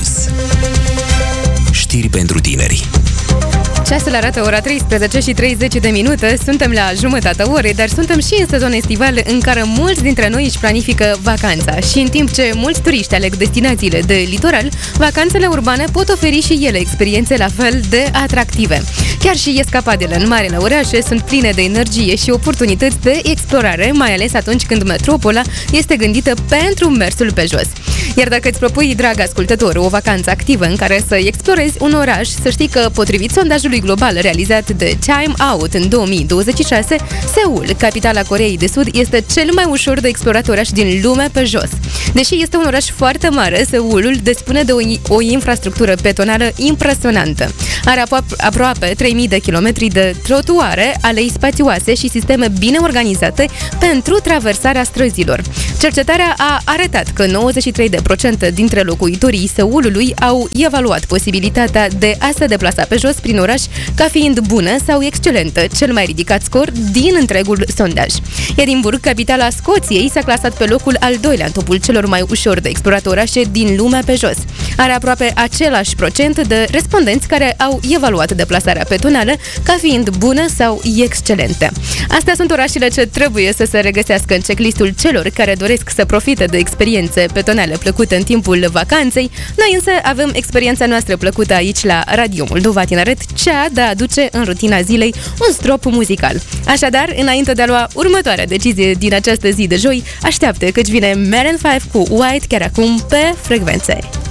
Plus. Știri pentru tineri. Ceasul arată ora 13 și 30 de minute, suntem la jumătatea orei, dar suntem și în sezon estival în care mulți dintre noi își planifică vacanța. Și în timp ce mulți turiști aleg destinațiile de litoral, vacanțele urbane pot oferi și ele experiențe la fel de atractive. Chiar și escapadele în marele orașe sunt pline de energie și oportunități de explorare, mai ales atunci când metropola este gândită pentru mersul pe jos. Iar dacă îți propui, drag ascultător, o vacanță activă în care să explorezi un oraș, să știi că, potrivit sondajului global realizat de Time Out în 2026, Seul, capitala Coreei de Sud, este cel mai ușor de explorat oraș din lume pe jos. Deși este un oraș foarte mare, Seulul dispune de o infrastructură petonală impresionantă. Are aproape 3000 de kilometri de trotuare, alei spațioase și sisteme bine organizate pentru traversarea străzilor. Cercetarea a arătat că 93% dintre locuitorii Seulului au evaluat posibilitatea de a se deplasa pe jos prin oraș ca fiind bună sau excelentă, cel mai ridicat scor din întregul sondaj. Edinburgh, capitala Scoției, s-a clasat pe locul al doilea în topul celor mai ușor de explorat orașe din lumea pe jos. Are aproape același procent de respondenți care au evaluat deplasarea petonală ca fiind bună sau excelentă. Astea sunt orașele ce trebuie să se regăsească în checklistul celor care doresc să profite de experiențe petonale plăcute în timpul vacanței. Noi însă avem experiența noastră plăcută aici la Radio Moldova Tineret, cea de a aduce în rutina zilei un strop muzical. Așadar, înainte de a lua următoarea decizie din această zi de joi, așteaptă căci vine Maroon 5 cu White chiar acum pe frecvențe.